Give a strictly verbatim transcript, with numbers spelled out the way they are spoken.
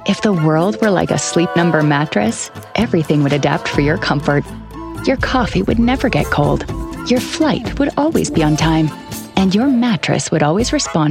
If the world were like a Sleep Number mattress, everything would adapt for your comfort. Your coffee would never get cold. Your flight would always be on time. And your mattress would always respond